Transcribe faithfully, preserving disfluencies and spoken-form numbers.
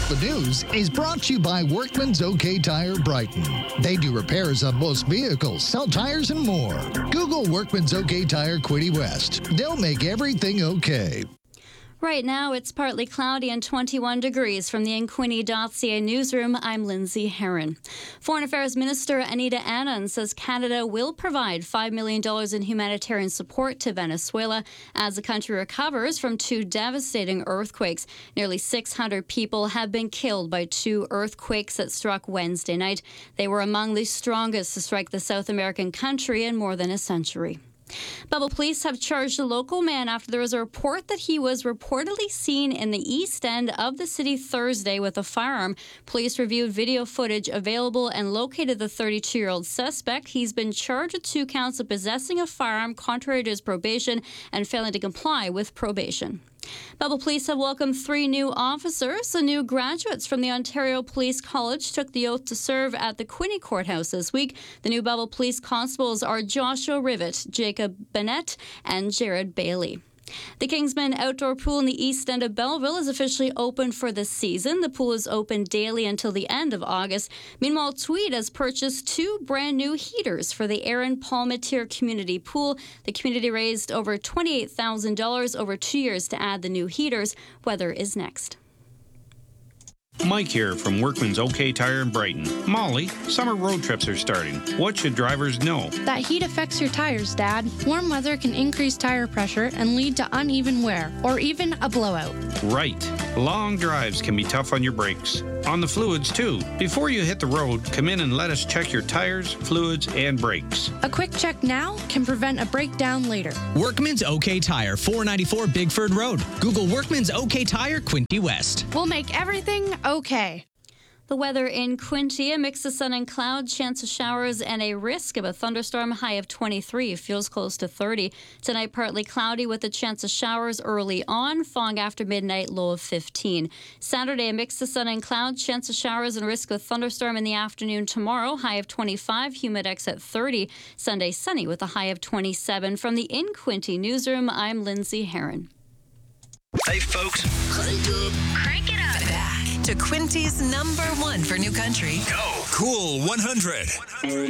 The news is brought to you by Workman's OK Tire Brighton. They do repairs on most vehicles, sell tires, and more. Google Workman's OK Tire Quinte West. They'll make everything okay. Right now, it's partly cloudy and twenty-one degrees. From the Inquinte dot C A newsroom, I'm Lindsay Herron. Foreign Affairs Minister Anita Anand says Canada will provide five million dollars in humanitarian support to Venezuela as the country recovers from two devastating earthquakes. Nearly six hundred people have been killed by two earthquakes that struck Wednesday night. They were among the strongest to strike the South American country in more than a century. Belleville police have charged a local man after there was a report that he was reportedly seen in the east end of the city Thursday with a firearm. Police reviewed video footage available and located the thirty-two-year-old suspect. He's been charged with two counts of possessing a firearm contrary to his probation and failing to comply with probation. Belleville Police have welcomed three new officers. The new graduates from the Ontario Police College took the oath to serve at the Quinte Courthouse this week. The new Belleville Police constables are Joshua Rivet, Jacob Bennett, and Jared Bailey. The Kingsman Outdoor Pool in the east end of Belleville is officially open for the season. The pool is open daily until the end of August. Meanwhile, Tweed has purchased two brand new heaters for the Aaron Palmetier Community Pool. The community raised over twenty-eight thousand dollars over two years to add the new heaters. Weather is next. Mike here from Workman's OK Tire in Brighton. Molly, summer road trips are starting. What should drivers know? That heat affects your tires, Dad. Warm weather can increase tire pressure and lead to uneven wear, or even a blowout. Right. Long drives can be tough on your brakes. On the fluids, too. Before you hit the road, come in and let us check your tires, fluids, and brakes. A quick check now can prevent a breakdown later. Workman's OK Tire, four ninety-four Bigford Road. Google Workman's OK Tire Quinte West. We'll make everything okay. The weather in Quinte, a mix of sun and cloud, chance of showers, and a risk of a thunderstorm. High of twenty-three, feels close to thirty. Tonight, partly cloudy with a chance of showers early on. Fog after midnight, low of fifteen. Saturday, a mix of sun and cloud, chance of showers and risk of thunderstorm in the afternoon tomorrow. High of twenty-five, humidex at thirty. Sunday, sunny with a high of twenty-seven. From the In Quinte newsroom, I'm Lindsay Herron. Hey, folks. Crank up. Crank it up. Back to Quinte's number one for new country. Go. Cool one hundred.